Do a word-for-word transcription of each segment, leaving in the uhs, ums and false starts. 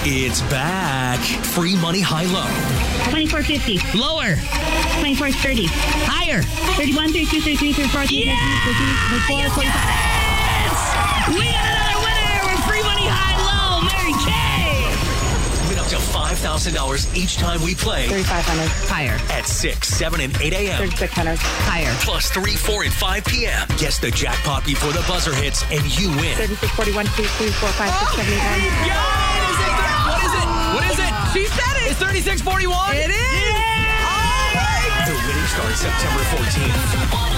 It's back. Free money high-low. twenty-four fifty. Lower. twenty-four thirty. Higher. thirty-one, thirty-two, thirty-three, thirty-four, thirty-five, thirty-six, thirty-seven, Yes! We got another winner with free money high-low. Mary Kay. Win up to five thousand dollars each time we play thirty-five hundred. Higher. at six, seven, and eight a.m. thirty-six hundred. Higher. Plus three, four, and five p.m. Guess the jackpot before the buzzer hits, and you win. thirty-six, forty-one, two, three, four, five, six, seven, eight, nine. What is it? What is it? She said it. It's thirty-six forty-one? It is. The winning starts September fourteenth.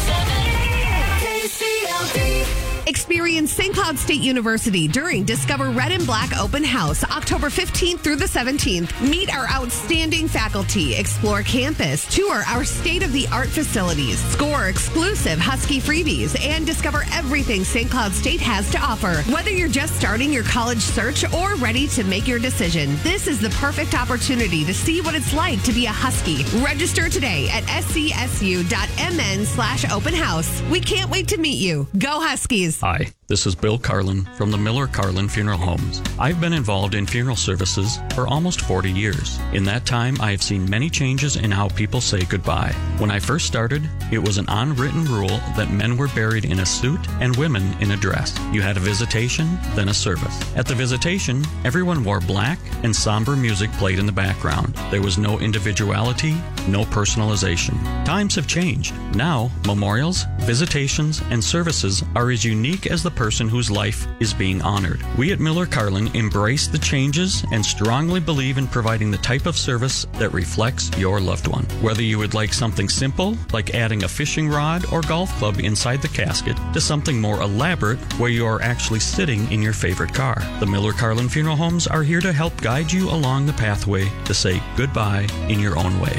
Experience Saint Cloud State University during Discover Red and Black Open House, October fifteenth through the seventeenth. Meet our outstanding faculty, explore campus, tour our state-of-the-art facilities, score exclusive Husky freebies, and discover everything Saint Cloud State has to offer. Whether you're just starting your college search or ready to make your decision, this is the perfect opportunity to see what it's like to be a Husky. Register today at scsu.mn slash open house. We can't wait to meet you. Go Huskies! Hi, this is Bill Carlin from the Miller Carlin Funeral Homes. I've been involved in funeral services for almost forty years. In that time, I have seen many changes in how people say goodbye. When I first started, it was an unwritten rule that men were buried in a suit and women in a dress. You had a visitation, then a service. At the visitation, everyone wore black and somber music played in the background. There was no individuality, no personalization. Times have changed. Now, memorials, visitations, and services are as unique as the person whose life is being honored. We at Miller Carlin embrace the changes and strongly believe in providing the type of service that reflects your loved one. Whether you would like something simple, like adding a fishing rod or golf club inside the casket, to something more elaborate, where you are actually sitting in your favorite car. The Miller Carlin Funeral Homes are here to help guide you along the pathway to say goodbye in your own way.